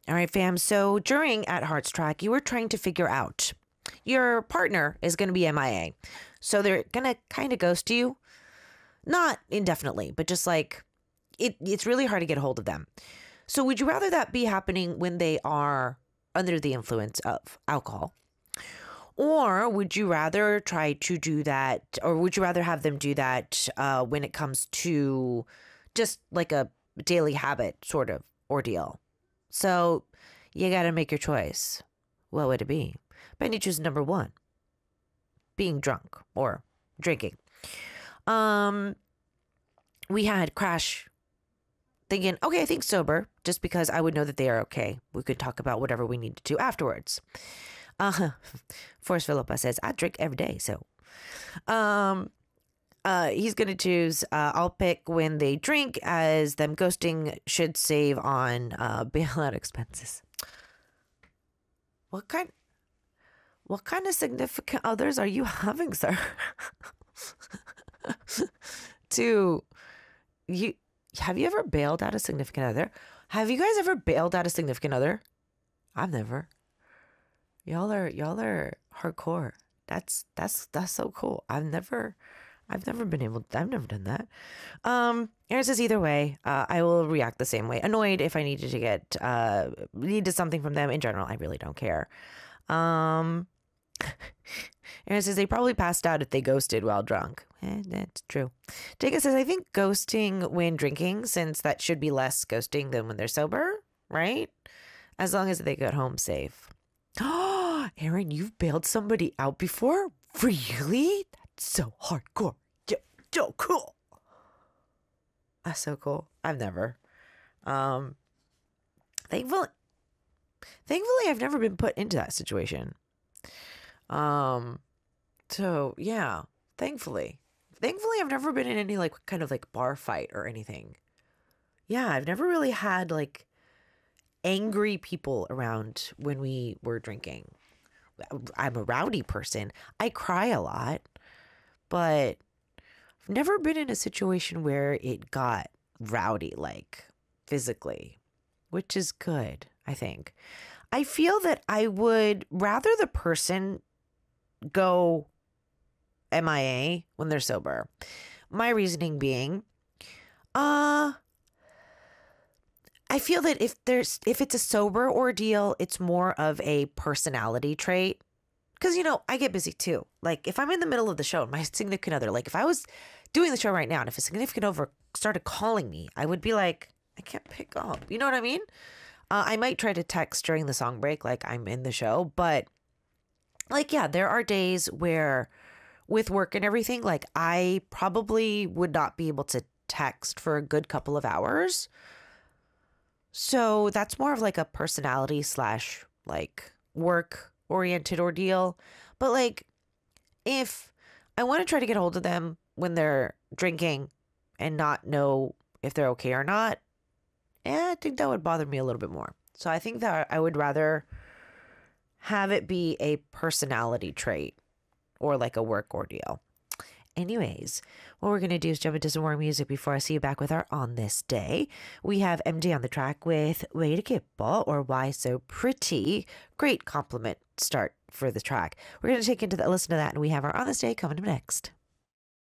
All right, fam. So during At Heart's Track, you were trying to figure out your partner is going to be MIA. So they're going to kind of ghost you. Not indefinitely, but just like it's really hard to get a hold of them. So would you rather that be happening when they are under the influence of alcohol? Or would you rather try to do that, or would you rather have them do that when it comes to just like a daily habit sort of ordeal? So you got to make your choice. What would it be? Benny chooses number one, being drunk or drinking. Um, we had Crash thinking, okay, I think sober, just because I would know that they are okay. We could talk about whatever we need to do afterwards. Uh, Forrest Philippa says, I drink every day, so. He's going to choose, I'll pick when they drink, as them ghosting should save on bailout expenses. What kind of significant others are you having, sir? To you, have you ever bailed out a significant other? Have you guys ever bailed out a significant other? I've never. Y'all are hardcore. That's so cool. I've never been able. I've never done that. Aaron says either way, I will react the same way. Annoyed if I needed to get needed something from them. In general, I really don't care. Aaron says they probably passed out if they ghosted while drunk. That's true. Jacob says I think ghosting when drinking, since that should be less ghosting than when they're sober, right? As long as they got home safe. Oh, Aaron, you've bailed somebody out before? Really? That's so hardcore. Yo, cool. That's so cool. I've never. Thankfully, I've never been put into that situation. So yeah, thankfully, I've never been in any like kind of like bar fight or anything. Yeah, I've never really had like angry people around when we were drinking. I'm a rowdy person. I cry a lot, but I've never been in a situation where it got rowdy, like physically, which is good, I think. I feel that I would rather the person go MIA when they're sober. My reasoning being, I feel that if it's a sober ordeal, it's more of a personality trait. Because, I get busy too. Like, if I'm in the middle of the show and my significant other, like, if I was doing the show right now and if a significant other started calling me, I would be like, I can't pick up. You know what I mean? I might try to text during the song break, like I'm in the show. But, like, yeah, there are days where with work and everything, like, I probably would not be able to text for a good couple of hours. So that's more of like a personality / like work oriented ordeal. But like, if I want to try to get a hold of them when they're drinking and not know if they're okay or not, I think that would bother me a little bit more. So I think that I would rather have it be a personality trait or like a work ordeal. Anyways, what we're going to do is jump into some more music before I see you back with our On This Day. We have MJ on the track with Way to Kippel, or Why So Pretty. Great compliment start for the track. We're going to take into the listen to that, and we have our On This Day coming up next.